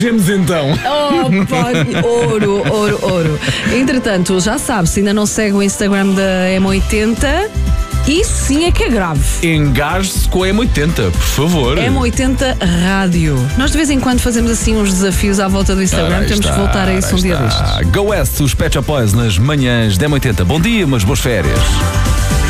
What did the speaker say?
Vemos então. Oh, pá, ouro. Entretanto, já sabe, se ainda não segue o Instagram da M80, isso sim é que é grave. Engaje-se com a M80, por favor. M80 Rádio. Nós de vez em quando fazemos assim uns desafios à volta do Instagram. Temos que voltar a isso um dia destes. Go West, os Pet Shop Boys nas manhãs da M80. Bom dia, mas boas férias.